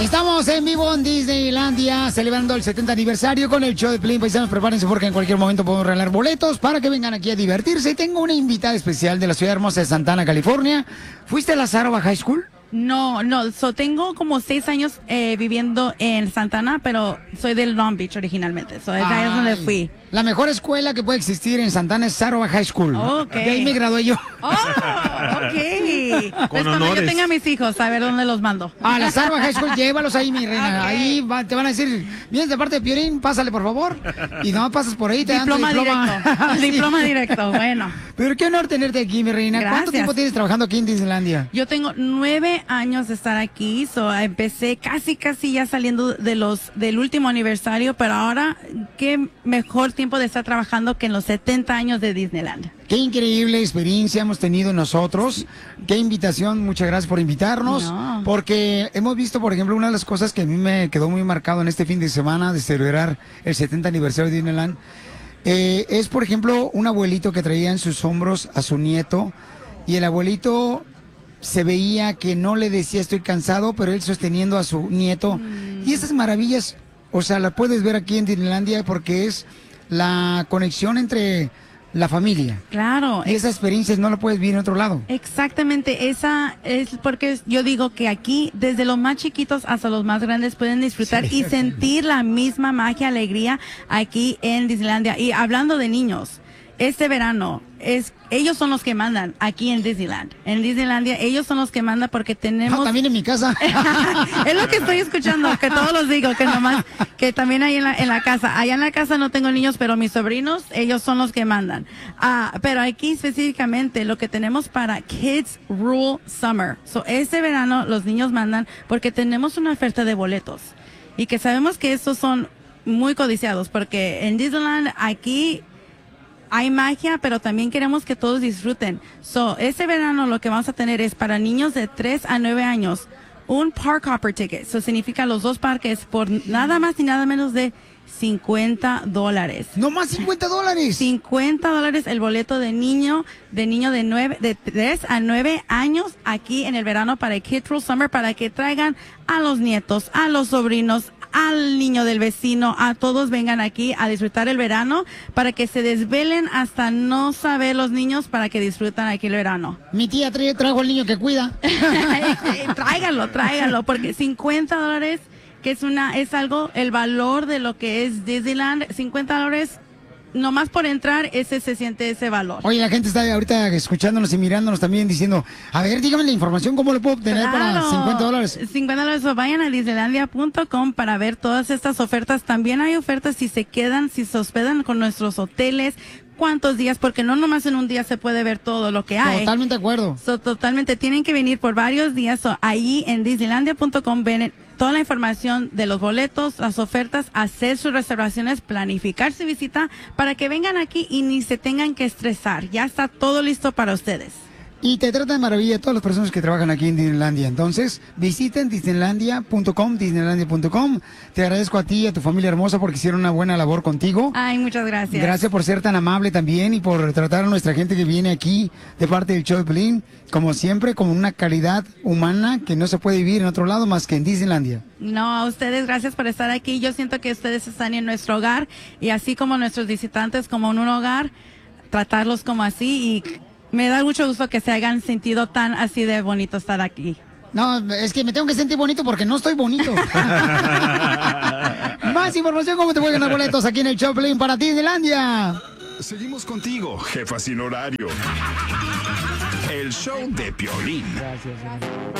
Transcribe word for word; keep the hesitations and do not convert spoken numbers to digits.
Estamos en vivo en Disneylandia, celebrando el setenta aniversario con el show de Piolín. Paisanos, prepárense porque en cualquier momento podemos regalar boletos para que vengan aquí a divertirse. Y tengo una invitada especial de la ciudad hermosa de Santa Ana, California. ¿Fuiste a la Sarova High School? No, no, so, tengo como seis años eh, viviendo en Santa Ana, pero soy del Long Beach originalmente, so, es ahí es donde fui. La mejor escuela que puede existir en Santa Ana es Sarova High School. Okay. De ahí me gradué yo. Oh, ok. Con Pues cuando yo tenga a mis hijos, a ver dónde los mando. A la Sarova High School, llévalos ahí, mi reina. Okay. Ahí va, te van a decir, vienes de parte de Piolín, pásale por favor. Y no pasas por ahí, te dan tu Diploma diploma. directo. Sí. Diploma directo, bueno. Pero qué honor tenerte aquí, mi reina. ¿Cuánto Gracias. tiempo tienes trabajando aquí en Disneylandia? Yo tengo nueve años de estar aquí, so empecé casi casi ya saliendo de los del último aniversario, pero ahora qué mejor tiempo de estar trabajando que en los setenta años de Disneyland. Qué increíble experiencia hemos tenido nosotros. Qué invitación, muchas gracias por invitarnos. No. Porque hemos visto, por ejemplo, una de las cosas que a mí me quedó muy marcado en este fin de semana de celebrar el setenta aniversario de Disneyland. Eh, es, por ejemplo, un abuelito que traía en sus hombros a su nieto y el abuelito se veía que no le decía estoy cansado, pero él sosteniendo a su nieto. Mm. Y esas maravillas, o sea, las puedes ver aquí en Disneylandia porque es la conexión entre la familia. Claro. Y esas experiencias no las puedes vivir en otro lado. Exactamente, esa es porque yo digo que aquí, desde los más chiquitos hasta los más grandes, pueden disfrutar Sí. y sentir la misma magia, alegría aquí en Disneylandia. Y hablando de niños, este verano, es ellos son los que mandan aquí en Disneyland. En Disneylandia, ellos son los que mandan porque tenemos... Ah, también en mi casa. Es lo que estoy escuchando, que todos los digo, que nomás, que también hay en la, en la casa. Allá en la casa no tengo niños, pero mis sobrinos, ellos son los que mandan. Ah, pero aquí específicamente lo que tenemos para Kids Rule Summer. So, este verano los niños mandan porque tenemos una oferta de boletos. Y que sabemos que estos son muy codiciados porque en Disneyland aquí hay magia, pero también queremos que todos disfruten. So, este verano lo que vamos a tener es para niños de tres a nueve años, un Park Hopper ticket. Eso significa los dos parques por nada más y nada menos de cincuenta dólares. No más cincuenta dólares. cincuenta dólares el boleto de niño, de niño de nueve, de tres a nueve años aquí en el verano para el Kids Rule Summer, para que traigan a los nietos, a los sobrinos, al niño del vecino, a todos vengan aquí a disfrutar el verano, para que se desvelen hasta no saber los niños, para que disfrutan aquí el verano. Mi tía trae, trajo al niño que cuida. Tráiganlo, tráiganlo, porque cincuenta dólares, que es una, es algo, el valor de lo que es Disneyland, cincuenta dólares, nomás por entrar, ese se siente ese valor. Oye, la gente está ahorita escuchándonos y mirándonos también diciendo, a ver, dígame la información, ¿cómo lo puedo obtener Claro. para cincuenta dólares? cincuenta dólares, o vayan a disneylandia punto com para ver todas estas ofertas. También hay ofertas si se quedan, si se hospedan con nuestros hoteles, cuántos días, porque no nomás en un día se puede ver todo lo que hay. Totalmente de acuerdo. So, totalmente, tienen que venir por varios días. So, ahí en disneylandia punto com ven toda la información de los boletos, las ofertas, hacer sus reservaciones, planificar su visita para que vengan aquí y ni se tengan que estresar. Ya está todo listo para ustedes. Y te tratan de maravilla todas las personas que trabajan aquí en Disneylandia. Entonces, visiten disneylandia punto com, disneylandia punto com. Te agradezco a ti y a tu familia hermosa porque hicieron una buena labor contigo. Ay, muchas gracias. Gracias por ser tan amable también y por tratar a nuestra gente que viene aquí de parte del show de Piolín, como siempre, con una calidad humana que no se puede vivir en otro lado más que en Disneylandia. No, a ustedes, gracias por estar aquí. Yo siento que ustedes están en nuestro hogar y así como nuestros visitantes como en un hogar, tratarlos como así, y me da mucho gusto que se hayan sentido tan así de bonito estar aquí. No, es que me tengo que sentir bonito porque no estoy bonito. Más información, cómo te pueden ganar boletos aquí en el show de Piolín para Disneylandia. Seguimos contigo, jefa sin horario. El show de Piolín. Gracias.